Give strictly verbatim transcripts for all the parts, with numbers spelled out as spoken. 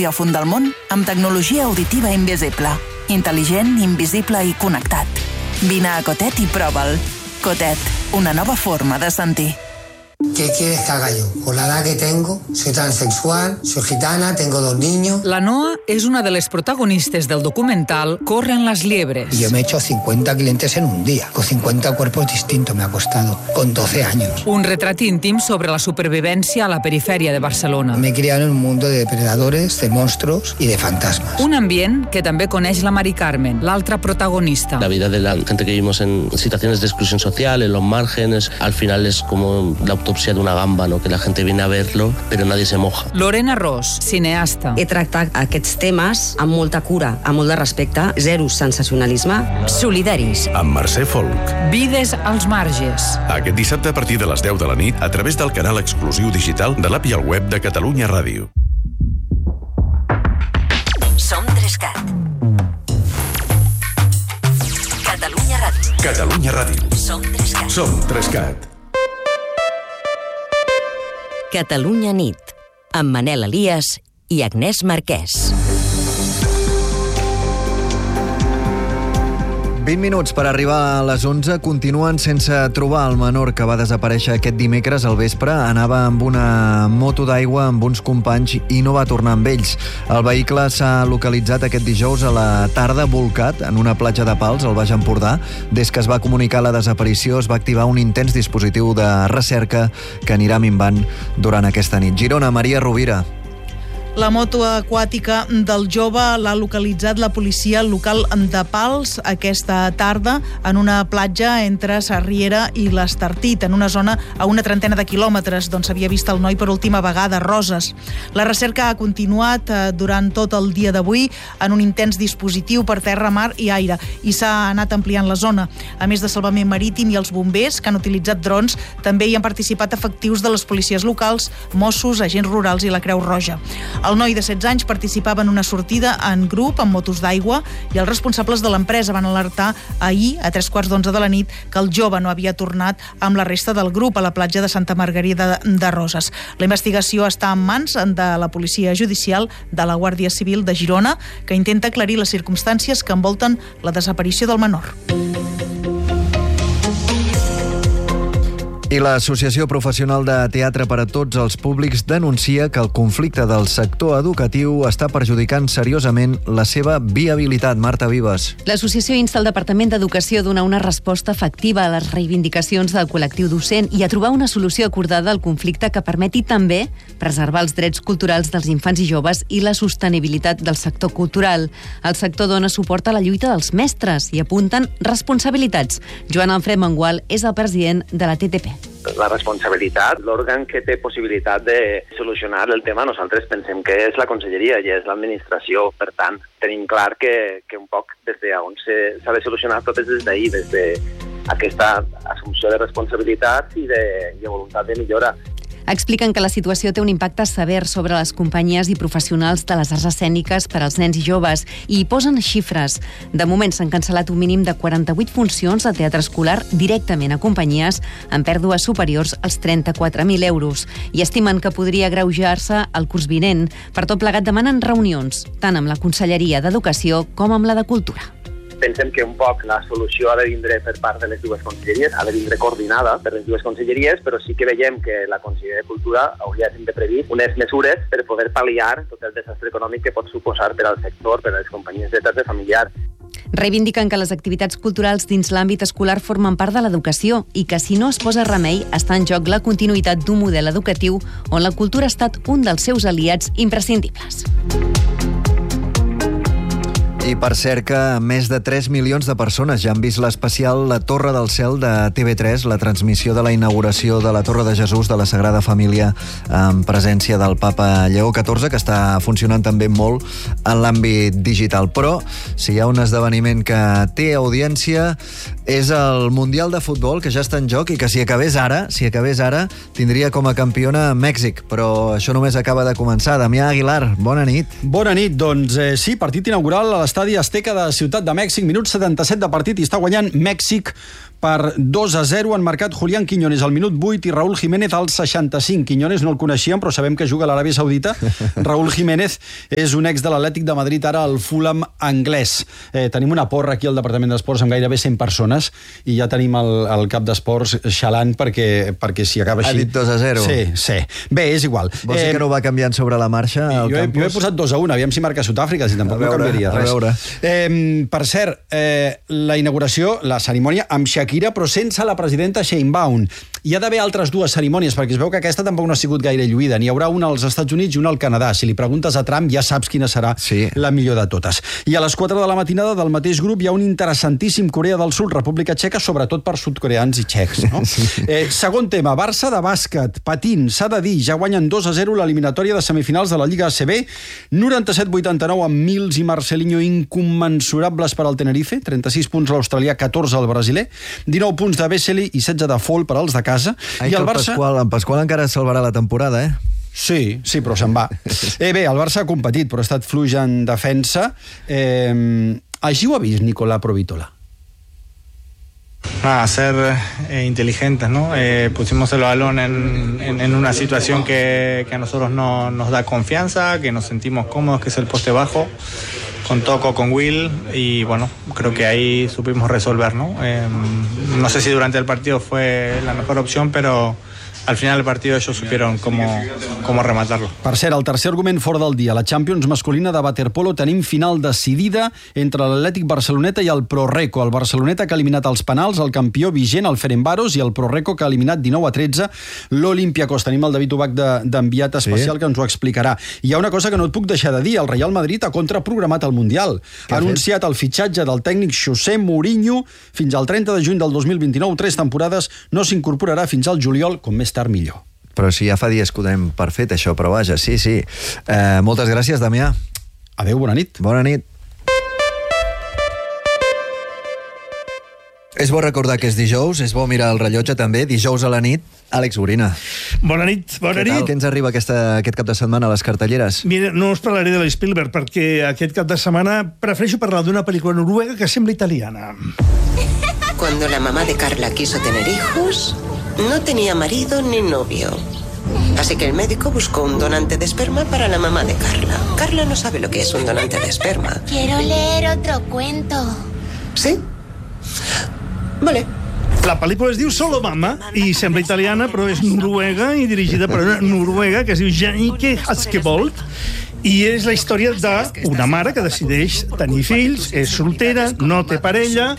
radiòfon del món amb tecnologia auditiva invisible. Intel·ligent, invisible i connectat. Vine a Cotet i prova'l. Cotet, una nova forma de sentir. ¿Qué quieres que haga yo? Con la edad que tengo, soy transexual, soy gitana, tengo dos niños. La Noa és una de les protagonistes del documental Corren las liebres. Y yo me he hecho cincuenta clientes en un día, con cincuenta cuerpos distintos me ha costado, con doce años. Un retrat íntim sobre la supervivència a la perifèria de Barcelona. Me he criado en un mundo de depredadores, de monstruos y de fantasmas. Un ambient que també coneix la Mari Carmen, l'altra protagonista. La vida de la gente que vivimos en situaciones de exclusión social, en los márgenes, al final es como la autopsia de una gamba, ¿no? Que la gente viene a verlo, pero nadie se moja. Lorena Ros, cineasta. He tractat aquests temes amb molta cura, amb molt de respecte, zero sensacionalisme. Solidaris. Amb Mercè Folk. Vides als marges. Aquest dissabte a partir de les deu de la nit a través del canal exclusiu digital de l'app i el web de Catalunya Ràdio. Som Trescat. Catalunya Ràdio. Catalunya Ràdio. Som Trescat. Som Trescat. Catalunya nit, amb Manel Elias i Agnès Marquès. vint minuts per arribar a les onze. Continuen sense trobar el menor que va desaparèixer aquest dimecres al vespre. Anava amb una moto d'aigua amb uns companys i no va tornar amb ells. El vehicle s'ha localitzat aquest dijous a la tarda volcat en una platja de Pals, al Baix Empordà. Des que es va comunicar la desaparició es va activar un intens dispositiu de recerca que anirà minvant durant aquesta nit. Girona, Maria Rovira. La moto aquàtica del jove l'ha localitzat la policia local de Pals aquesta tarda en una platja entre Sarriera i l'Estartit, en una zona a una trentena de quilòmetres d'on s'havia vist el noi per última vegada, Roses. La recerca ha continuat durant tot el dia d'avui en un intens dispositiu per terra, mar i aire, i s'ha anat ampliant la zona. A més de Salvament Marítim i els bombers, que han utilitzat drons, també hi han participat efectius de les policies locals, Mossos, agents rurals i la Creu Roja. El noi de setze anys participava en una sortida en grup amb motos d'aigua i els responsables de l'empresa van alertar ahir, a tres quarts d'onze de la nit, que el jove no havia tornat amb la resta del grup a la platja de Santa Margarida de Roses. La investigació està en mans de la Policia Judicial de la Guàrdia Civil de Girona, que intenta aclarir les circumstàncies que envolten la desaparició del menor. I l'Associació Professional de Teatre per a Tots els Públics denuncia que el conflicte del sector educatiu està perjudicant seriosament la seva viabilitat. Marta Vives. L'associació insta el Departament d'Educació a donar una resposta efectiva a les reivindicacions del col·lectiu docent i a trobar una solució acordada al conflicte que permeti també preservar els drets culturals dels infants i joves i la sostenibilitat del sector cultural. El sector dona suport a la lluita dels mestres i apunten responsabilitats. Joan Alfred Mengual és el president de la T T P. La responsabilitat, l'òrgan que té possibilitat de solucionar el tema, nosaltres pensem que és la conselleria i és l'administració. Per tant, tenim clar que, que un poc des d'on s'ha de solucionar tot és des d'ahir, des d'aquesta assumpció de responsabilitats i de, i de voluntat de millora. Expliquen que la situació té un impacte sever sobre les companyies i professionals de les arts escèniques per als nens i joves i hi posen xifres. De moment s'han cancel·lat un mínim de quaranta-vuit funcions de teatre escolar directament a companyies amb pèrdues superiors als trenta-quatre mil euros i estimen que podria agreujar-se el curs vinent. Per tot plegat demanen reunions, tant amb la Conselleria d'Educació com amb la de Cultura. Pensem que un poc la solució ha de vindre per part de les dues conselleries, ha de vindre coordinada per les dues conselleries, però sí que veiem que la Conselleria de Cultura hauria de predir unes mesures per poder pal·liar tot el desastre econòmic que pot suposar per al sector, per a les companyies de teatre familiar. Reivindiquen que les activitats culturals dins l'àmbit escolar formen part de l'educació i que si no es posa remei està en joc la continuïtat d'un model educatiu on la cultura ha estat un dels seus aliats imprescindibles. I per cert que més de tres milions de persones ja han vist l'especial La Torre del Cel de T V tres, la transmissió de la inauguració de la Torre de Jesús de la Sagrada Família en presència del papa Lleó catorze, que està funcionant també molt en l'àmbit digital. Però si hi ha un esdeveniment que té audiència és el Mundial de Futbol, que ja està en joc i que si acabés ara, si acabés ara, tindria com a campiona Mèxic. Però això només acaba de començar. Damià Aguilar, bona nit. Bona nit, doncs eh, sí, partit inaugural a l'estadi Azteca de Ciutat de Mèxic, minut setanta-set de partit i està guanyant Mèxic per dos a zero. Han marcat Julián Quiñones al minut vuit i Raúl Jiménez al seixanta-cinc. Quiñones no el coneixíem, però sabem que juga a l'Aràbia Saudita. Raúl Jiménez és un ex de l'Atlètic de Madrid, ara al Fulham anglès. Eh, tenim una porra aquí al Departament d'Esports amb gairebé cent persones i ja tenim el, el cap d'esports xalant perquè, perquè si acaba així... Ha dit dos a zero. Sí, sí. Bé, és igual. Vols dir eh, que no va canviant sobre la marxa al jo, he, campus? jo he posat dos a un, aviam si marca Sud-àfrica, si tampoc veure, no canviaria res. A veure. Eh, per cert, eh, la inauguració, la cerimònia amb Shakira, però sense la presidenta Sheinbaum. Hi ha d'haver altres dues cerimònies, perquè es veu que aquesta tampoc no ha sigut gaire lluïda. N'hi haurà una als Estats Units i una al Canadà. Si li preguntes a Trump ja saps quina serà sí. la millor de totes. I a les quatre de la matinada del mateix grup hi ha un interessantíssim Corea del Sud, República Txeca, sobretot per sudcoreans i txecs. No? Sí. Eh, segon tema, Barça de bàsquet, patint, s'ha de dir, ja guanyen dos a zero l'eliminatòria de semifinals de la Lliga A C B, noranta-set vuitanta-nou amb Mills i Marcelinho incommensurables per al Tenerife, trenta-sis punts l'australià, catorze al brasiler, dinou punts de Vesely i setze de Fall per als de casa. Ai, i el Barça... Pasqual, en Pasqual encara salvarà la temporada, eh? Sí, sí, però se'n va. Eh, bé, el Barça ha competit, però ha estat fluix en defensa. Eh, així ho ha vist Nicolà Provítola. Nada, ser eh, inteligentes, ¿no? Eh, pusimos el balón en, en, en una situación que, que a nosotros no, nos da confianza, que nos sentimos cómodos, que es el poste bajo, con Toco, con Will, y bueno, creo que ahí supimos resolver, ¿no? Eh, no sé si durante el partido fue la mejor opción, pero al final del partido ellos supieron cómo, cómo rematarlo. Per cert, el tercer argument fora del dia. La Champions masculina de waterpolo tenim final decidida entre l'Atlètic Barceloneta i el Prorreco. El Barceloneta que ha eliminat els penals, el campió vigent, el Ferencváros, i el Prorreco que ha eliminat dinou a tretze l'Olympiacos. Tenim el David Ubach d'enviat de, especial sí. que ens ho explicarà. Hi ha una cosa que no et puc deixar de dir. El Real Madrid ha contraprogramat el Mundial. Ha anunciat el fitxatge del tècnic José Mourinho fins al trenta de juny del dos mil vint-i-nou. Tres temporades, no s'incorporarà fins al juliol, com més tard millor. Però si ja fa dies que ho donem per fet, això, però vaja, sí, sí. Eh, moltes gràcies, Damià. Adéu, bona nit. Bona nit. És bo recordar que és dijous, és bo mirar el rellotge també, dijous a la nit. Àlex Gorina. Bona nit, bona nit. Què ens arriba aquesta, aquest cap de setmana a les cartelleres? Mira, no us parlaré de l'Spielberg, perquè aquest cap de setmana prefereixo parlar d'una pel·lícula noruega que sembla italiana. Cuando la mamá de Carla quiso tener hijos, no tenía marido ni novio. Así que el médico buscó un donante de esperma para la mamá de Carla. Carla no sabe lo que es un donante de esperma. Quiero leer otro cuento. ¿Sí? Vale. La pel·lícula es diu Solo Mama i sembla italiana, però és noruega i dirigida per una noruega que es diu Jannicke Haskevold. I és la història d'una mare que decideix tenir fills, és soltera, no té parella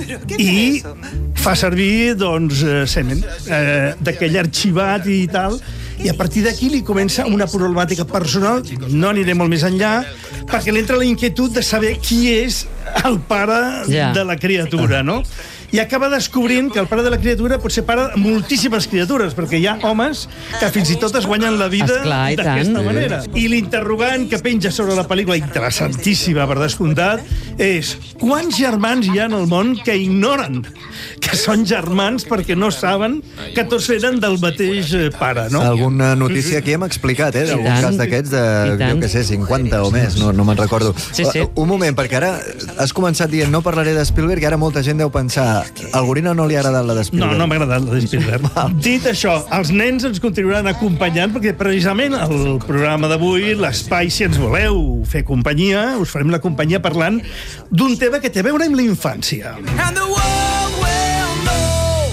i fa servir, doncs, semen eh, d'aquell arxivat i tal, i a partir d'aquí li comença una problemàtica personal, no aniré molt més enllà, perquè li entra la inquietud de saber qui és el pare yeah. de la criatura, no? I acaba descobrint que el pare de la criatura pot ser pare de moltíssimes criatures, perquè hi ha homes que fins i tot es guanyen la vida d'aquesta manera. I l'interrogant que penja sobre la pel·lícula, interessantíssima per descomptat, és quants germans hi ha en el món que ignoren que són germans perquè no saben que tots eren del mateix pare, no? Alguna notícia aquí hem explicat, eh? D'algun cas d'aquests de, jo què sé, cinquanta o més, no, no me'n recordo. Sí, sí. Un moment, perquè ara has començat dient no parlaré de Spielberg i ara molta gent deu pensar al Gorina no li ha agradat la de Spielberg. No, no m'ha agradat la de Spielberg. Dit això, els nens ens continuaran acompanyant perquè precisament el programa d'avui, l'Espai, si ens voleu fer companyia, us farem la companyia parlant d'un tema que té a veure amb la infància. And the world will know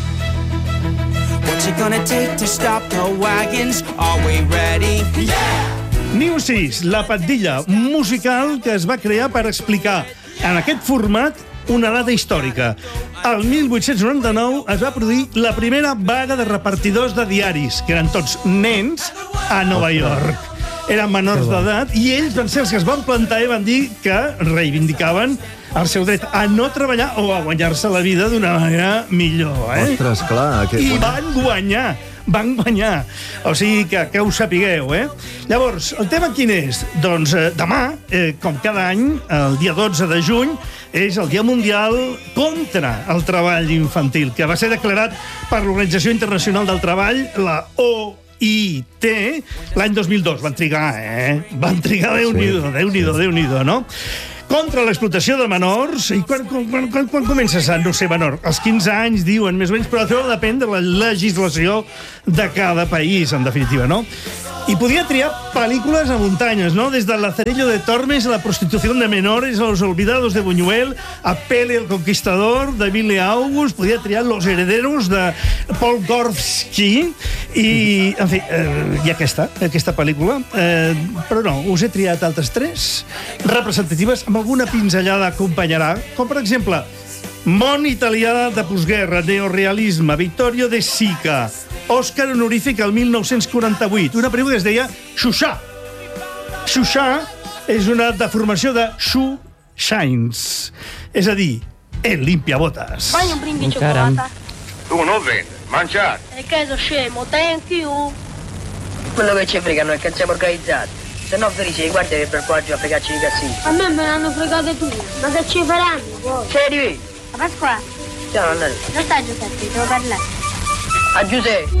what's it gonna take to stop the wagons. Are we ready? Yeah! New sis, la pandilla musical que es va crear per explicar en aquest format una data històrica. El mil vuit-cents noranta-nou es va produir la primera vaga de repartidors de diaris, que eren tots nens a Nova York. Eren menors d'edat i ells van ser els que es van plantar i van dir que reivindicaven el seu dret a no treballar o a guanyar-se la vida d'una manera millor. Eh? Ostres, clar. Que... I van guanyar. Van guanyar. O sigui que, que ho sapigueu, eh? Llavors, el tema quin és? Doncs eh, demà, eh, com cada any, el dia dotze de juny, és el Dia Mundial contra el Treball Infantil, que va ser declarat per l'Organització Internacional del Treball, la O I T, l'any dos mil dos. Van trigar, eh? Van trigar, Déu-n'hi-do, Déu-n'hi-do, Déu-n'hi-do, no? contra l'explotació de menors. I quan, quan, quan, quan comences a no ser menor? Als quinze anys, diuen, més o menys, però això depèn de la legislació de cada país, en definitiva, no? I podia triar pel·lícules a muntanyes, no? Des de Lazarillo de Tormes a La prostitució de menores, a Los olvidados de Buñuel, a Pele el conquistador, de Emile August, podia triar Los herederos de Paul Gorfsky, i, en fi, eh, i aquesta, aquesta pel·lícula. Eh, però no, us he triat altres tres representatives, amb alguna pinzellada acompanyarà, com per exemple, Món italià de postguerra, neorealisme, Vittorio De Sica, Òscar honorífic al mil nou-cents quaranta-vuit, una pel·lícula que es deia Xuxà. Xuxà és una deformació de Shoe Shines, és a dir, el limpiabotes. Fai un brindisi di cioccolata. Tu non vende, mangiate. E che so scemo, thank you. Quello che ci frega noi è che siamo organizzati. Se no felice, guarda che per forza a fregarci i cazzini. A me me ne hanno fregate tu, ma che ci faranno poi? Serio? A Pasquale. Ciao, Nannari. Non sta Giuseppe, devo parlare. A Giuseppe.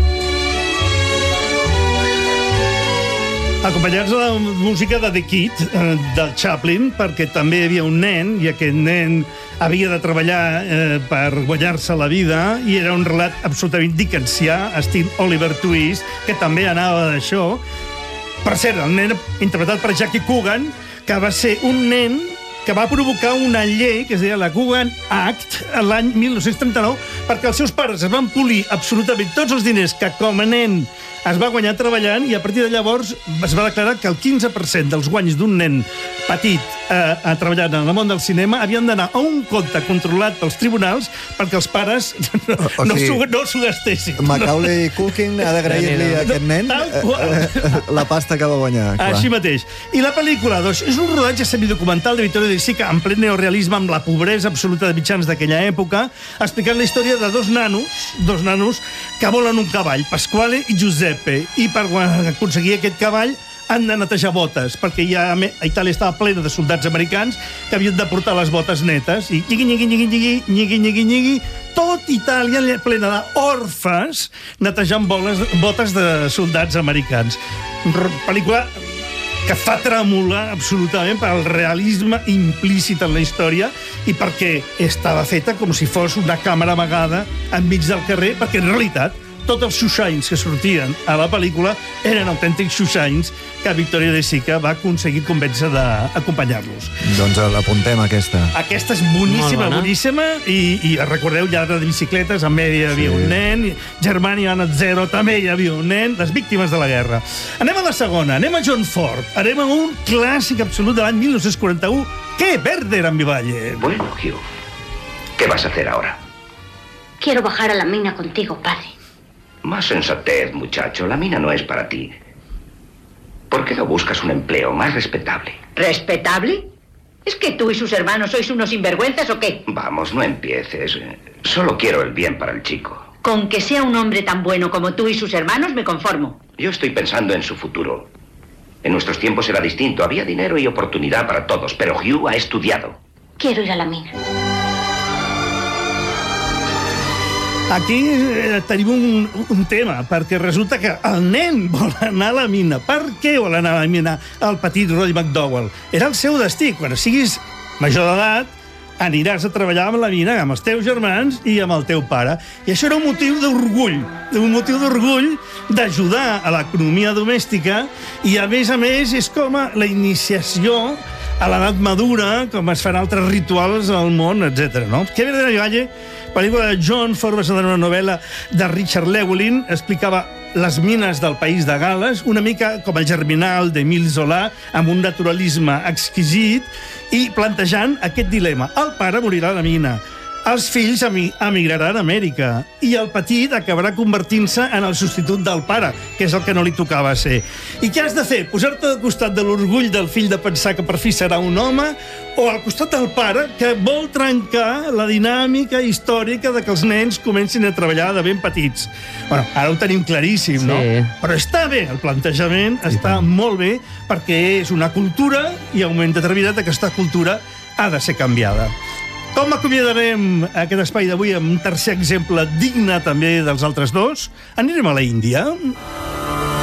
Acompanyats de la música de The Kid, eh, del Chaplin, perquè també hi havia un nen, i aquest nen havia de treballar eh, per guanyar-se la vida, i era un relat absolutament dickensià, estil Oliver Twist, que també anava d'això. Per cert, el nen interpretat per Jackie Coogan, que va ser un nen que va provocar una llei que es deia la Coogan Act l'any mil nou-cents trenta-nou, perquè els seus pares es van polir absolutament tots els diners que com a nen es va guanyar treballant, i a partir de llavors es va declarar que el quinze per cent dels guanys d'un nen petit eh, treballant en el món del cinema havien d'anar a un compte controlat pels tribunals perquè els pares no, o no, sigui, no s'ho gastessin. Macaulay Culkin ha d'agrair-li a aquest nen eh, la pasta que va guanyar. Clar. Així mateix. I la pel·lícula, doncs, és un rodatge semidocumental de Vittorio De Sica en ple neorealisme, amb la pobresa absoluta de mitjans d'aquella època, explicant la història de dos nanos, dos nanos que volen un cavall, Pasquale i Giuseppe, i per aconseguir aquest cavall han de netejar botes, perquè ja a Itàlia estava plena de soldats americans que havien de portar les botes netes, i nyigui, nyigui, nyigui, nyigui, nyigui, nyigui, nyigui, tot Itàlia plena d'orfes netejant boles, botes de soldats americans. Pel·lícula que fa tremolar absolutament pel realisme implícit en la història i perquè estava feta com si fos una càmera amagada enmig del carrer, perquè en realitat tots els xuxains que sortien a la pel·lícula eren autèntics xuxains que Vittorio De Sica va aconseguir convèncer d'acompanyar-los. Doncs l'apuntem, aquesta. Aquesta és boníssima, boníssima, i, i recordeu, lladre de bicicletes, amb ell hi havia sí. un nen, Germania Anat Zero també hi havia un nen, les víctimes de la guerra. Anem a la segona, anem a John Ford, anem a un clàssic absolut de l'any mil nou-cents quaranta-u, Que Verde era mi valle. Bueno, Hugh, ¿qué vas a hacer ahora? Quiero bajar a la mina contigo, padre. Más sensatez, muchacho. La mina no es para ti. ¿Por qué no buscas un empleo más respetable? ¿Respetable? ¿Es que tú y sus hermanos sois unos sinvergüenzas o qué? Vamos, no empieces. Solo quiero el bien para el chico. Con que sea un hombre tan bueno como tú y sus hermanos me conformo. Yo estoy pensando en su futuro. En nuestros tiempos era distinto. Había dinero y oportunidad para todos, pero Hugh ha estudiado. Quiero ir a la mina. Aquí eh, tenim un, un tema, perquè resulta que el nen vol anar a la mina. Per què vol anar a la mina el petit Roddy McDowell? Era el seu destí. Quan siguis major d'edat, aniràs a treballar amb la mina, amb els teus germans i amb el teu pare. I això era un motiu d'orgull, un motiu d'orgull d'ajudar a l'economia domèstica, i a més a més és com a la iniciació a l'edat madura, com es fan altres rituals al món, etcètera. No? Que Verde era mi valle, pel·lícula de John Ford, basada en una novel·la de Richard Llewellyn, explicava les mines del país de Gal·les, una mica com el Germinal d'Émile Zola, amb un naturalisme exquisit, i plantejant aquest dilema. El pare morirà a la mina, els fills emigraran a Amèrica, i el petit acabarà convertint-se en el substitut del pare, que és el que no li tocava ser. I què has de fer? Posar-te al costat de l'orgull del fill de pensar que per fi serà un home, o al costat del pare que vol trencar la dinàmica històrica de que els nens comencin a treballar de ben petits? Bueno, ara ho tenim claríssim, no? Sí. Però està bé, el plantejament està molt bé, perquè és una cultura, i en un moment determinat aquesta cultura ha de ser canviada. Com acomiadarem aquest espai d'avui amb un tercer exemple digne també dels altres dos? Anirem a la Índia.